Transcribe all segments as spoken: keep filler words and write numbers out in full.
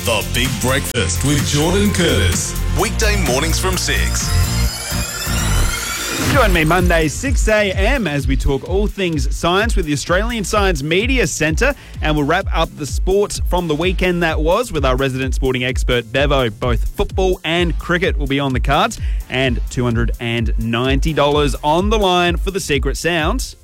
The Big Breakfast with Jordan Curtis. Weekday mornings from six. Join me Monday, six a.m. as we talk all things science with the Australian Science Media Centre, and we'll wrap up the sports from the weekend that was with our resident sporting expert Bevo. Both football and cricket will be on the cards, and two hundred ninety dollars on the line for the secret sounds.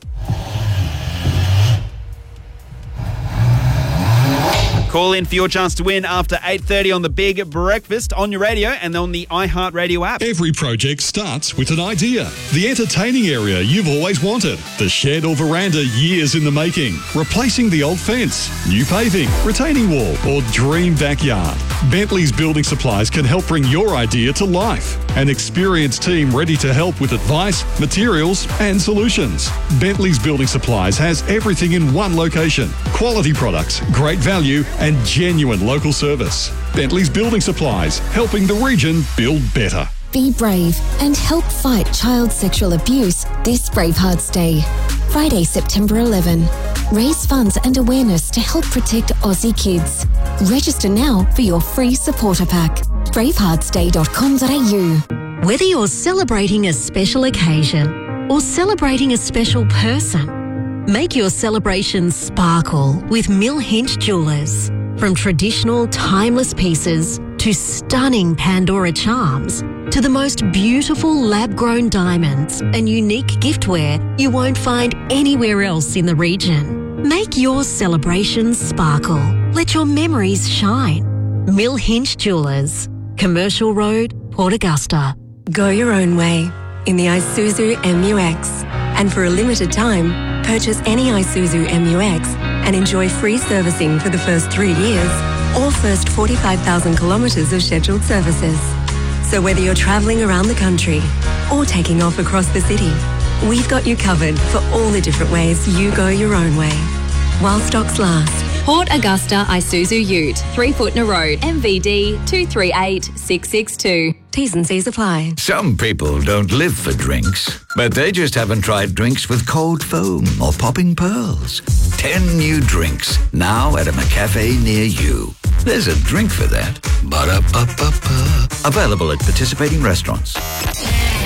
Call in for your chance to win after eight thirty on The Big Breakfast on your radio and on the iHeartRadio app. Every project starts with an idea. The entertaining area you've always wanted. The shed or veranda years in the making. Replacing the old fence. New paving. Retaining wall. Or dream backyard. Bentley's Building Supplies can help bring your idea to life. An experienced team ready to help with advice, materials and solutions. Bentley's Building Supplies has everything in one location. Quality products, great value and genuine local service. Bentley's Building Supplies, helping the region build better. Be brave and help fight child sexual abuse this Bravehearts Day. Friday, September eleventh. Raise funds and awareness to help protect Aussie kids. Register now for your free supporter pack. bravehearts day dot com dot a u. Whether you're celebrating a special occasion or celebrating a special person, make your celebrations sparkle with Mill Hinch Jewellers. From traditional, timeless pieces to stunning Pandora charms to the most beautiful lab-grown diamonds and unique giftware you won't find anywhere else in the region. Make your celebrations sparkle. Let your memories shine. Mill Hinch Jewellers, Commercial Road, Port Augusta. Go your own way in the Isuzu M U X. And for a limited time, purchase any Isuzu M U X and enjoy free servicing for the first three years or first forty-five thousand kilometres of scheduled services. So whether you're travelling around the country or taking off across the city, we've got you covered for all the different ways you go your own way. While stocks last. Port Augusta Isuzu Ute, three Footner Road, M V D two three eight six six two. T's and C's apply. Some people don't live for drinks, but they just haven't tried drinks with cold foam or popping pearls. Ten new drinks, now at a McCafe near you. There's a drink for that. Ba-da-ba-ba-ba. Available at participating restaurants.